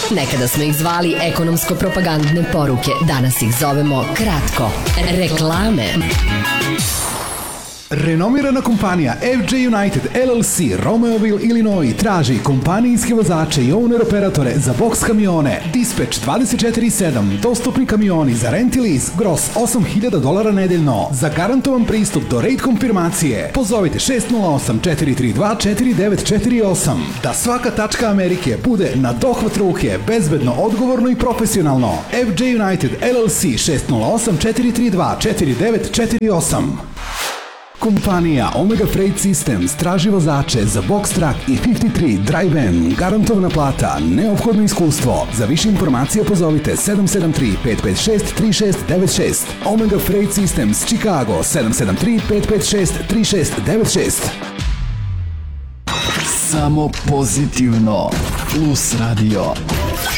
Nekada smo ih zvali ekonomsko-propagandne poruke, danas ih zovemo kratko. Reklame. Renomirana kompanija FJ United LLC Romeoville, Illinois traži kompanijske vozače i owner-operatore za boks kamione. Dispatch 24/7, dostupni kamioni za rent i lease, gross $8.000 nedeljno. Za garantovan pristup do rate konfirmacije pozovite 608-432-4948. Da svaka tačka Amerike bude na dohvat ruke, bezbedno, odgovorno i profesionalno. FJ United LLC 608-432-4948. Kompanija Omega Freight Systems traži vozače za box truck i 53 dry van, garantovana plata, neophodno iskustvo. Za više informacija pozovite 773-556-3696. Omega Freight Systems, Chicago, 773-556-3696. Samo pozitivno. Plus radio.